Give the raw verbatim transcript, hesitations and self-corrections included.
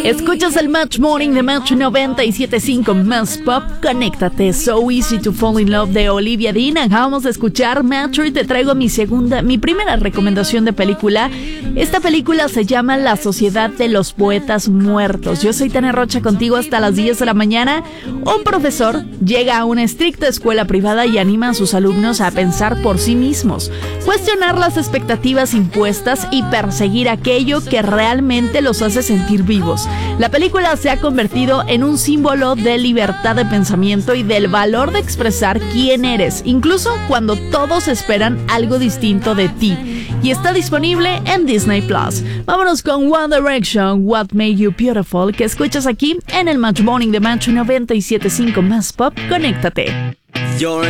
Escuchas el Match Morning de Match noventa y siete punto cinco Más Pop. Conéctate. So Easy to Fall in Love de Olivia Dean. Acabamos de escuchar Match y te traigo mi segunda, mi primera recomendación de película. Esta película se llama La Sociedad de los Poetas Muertos. Yo soy Tania Rocha, contigo hasta las diez de la mañana. Un profesor llega a una estricta escuela privada y anima a sus alumnos a pensar por sí mismos, cuestionar las expectativas impuestas y perseguir aquello que realmente los hace sentir vivos. La película se ha convertido en un símbolo de libertad de pensamiento y del valor de expresar quién eres, incluso cuando todos esperan algo distinto de ti. Y está disponible en Disney Plus. Vámonos con One Direction, What Made You Beautiful, que escuchas aquí en el Match Morning de Match noventa y siete punto cinco Más Pop. Conéctate. You're